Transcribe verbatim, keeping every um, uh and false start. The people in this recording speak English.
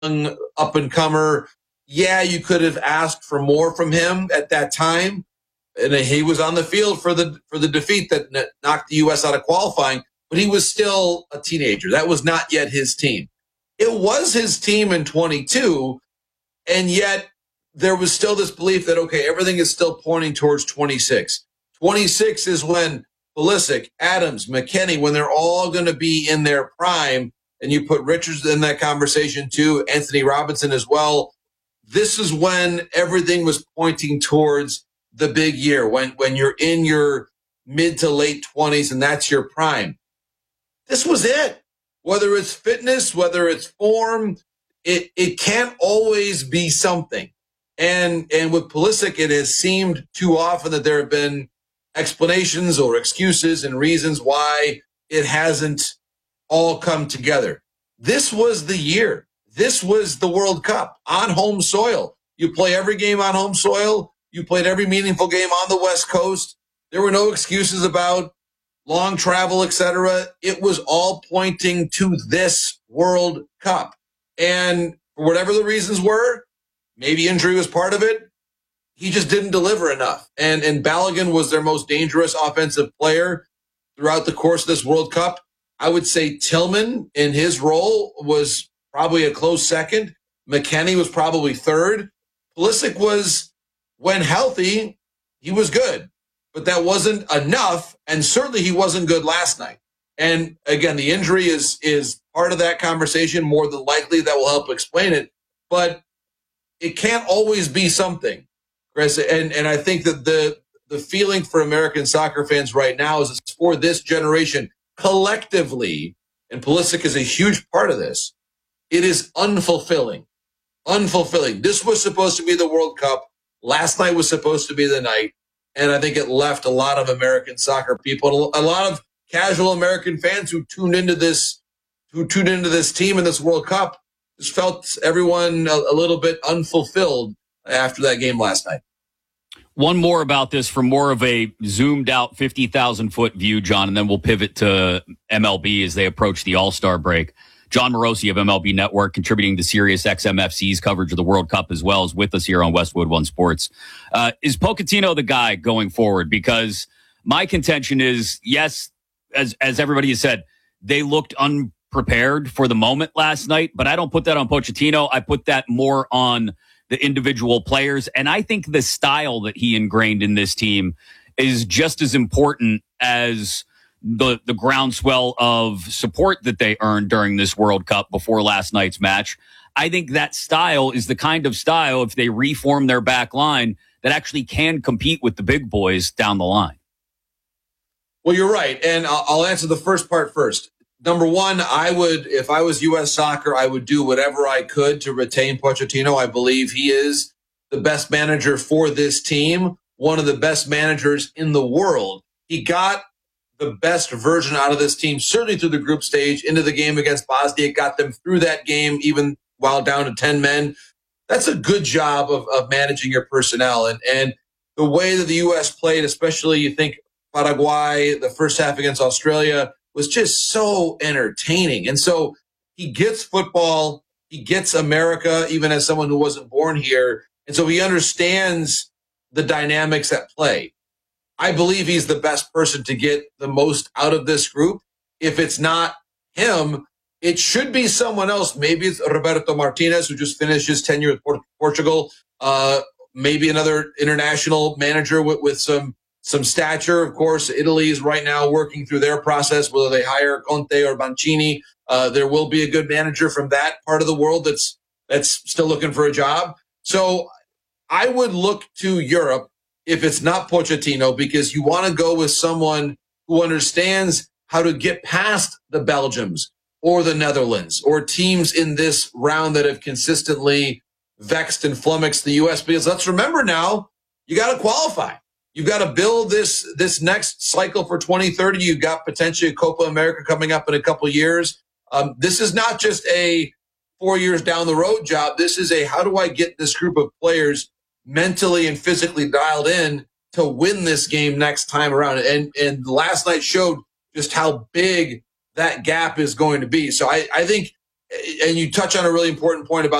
up-and-comer. Yeah, you could have asked for more from him at that time. And he was on the field for the for the defeat that knocked the U S out of qualifying, but he was still a teenager. That was not yet his team. It was his team in twenty-two, and yet there was still this belief that, okay, everything is still pointing towards twenty-six. twenty-six is when Pulisic, Adams, McKennie, when they're all going to be in their prime, and you put Richards in that conversation too, Anthony Robinson as well. This is when everything was pointing towards the big year, when, when you're in your mid to late twenties and that's your prime. This was it. Whether it's fitness, whether it's form, it, it can't always be something. And, and with Pulisic, it has seemed too often that there have been explanations or excuses and reasons why it hasn't all come together. This was the year. This was the World Cup on home soil. You play every game on home soil. You played every meaningful game on the West Coast. There were no excuses about long travel, et cetera. It was all pointing to this World Cup. And for whatever the reasons were, maybe injury was part of it, he just didn't deliver enough. And, and Balogun was their most dangerous offensive player throughout the course of this World Cup. I would say Tillman in his role was probably a close second. McKennie was probably third. Pulisic was, when healthy, he was good. But that wasn't enough, and certainly he wasn't good last night. And again, the injury is is part of that conversation. More than likely, that will help explain it. But it can't always be something, Chris. And and I think that the the feeling for American soccer fans right now is it's for this generation collectively, and Pulisic is a huge part of this. It is unfulfilling, unfulfilling. This was supposed to be the World Cup. Last night was supposed to be the night. And I think it left a lot of American soccer people, a lot of casual American fans who tuned into this, who tuned into this team in this World Cup, just felt everyone a, a little bit unfulfilled after that game last night. One more about this from more of a zoomed out fifty thousand foot view, John, and then we'll pivot to M L B as they approach the All-Star break. John Morosi of M L B Network, contributing to Sirius X M F C's coverage of the World Cup as well, is with us here on Westwood One Sports. Uh, is Pochettino the guy going forward? Because my contention is, yes, as as everybody has said, they looked unprepared for the moment last night, but I don't put that on Pochettino. I put that more on the individual players. And I think the style that he ingrained in this team is just as important as the the groundswell of support that they earned during this World Cup before last night's match. I think that style is the kind of style, if they reform their back line, that actually can compete with the big boys down the line. Well, you're right. And I'll, I'll answer the first part first. Number one, I would, if I was U S Soccer, I would do whatever I could to retain Pochettino. I believe he is the best manager for this team, one of the best managers in the world. He got the best version out of this team, certainly through the group stage, into the game against Bosnia, got them through that game, even while down to ten men. That's a good job of, of managing your personnel. And, and the way that the U S played, especially you think Paraguay, the first half against Australia, was just so entertaining. And so he gets football, he gets America, even as someone who wasn't born here. And so he understands the dynamics at play. I believe he's the best person to get the most out of this group. If it's not him, it should be someone else. Maybe it's Roberto Martinez, who just finished his tenure with Port- Portugal. Uh, maybe another international manager with, with some some stature. Of course, Italy is right now working through their process, whether they hire Conte or Mancini. Uh, there will be a good manager from that part of the world that's that's still looking for a job. So I would look to Europe if it's not Pochettino, because you want to go with someone who understands how to get past the Belgiums or the Netherlands or teams in this round that have consistently vexed and flummoxed the U S. Because let's remember now, you got to qualify. You've got to build this this next cycle for twenty thirty. You've got potentially Copa America coming up in a couple of years. Um, this is not just a four years down the road job. This is a, how do I get this group of players mentally and physically dialed in to win this game next time around? And and last night showed just how big that gap is going to be. So I, I think and you touch on a really important point about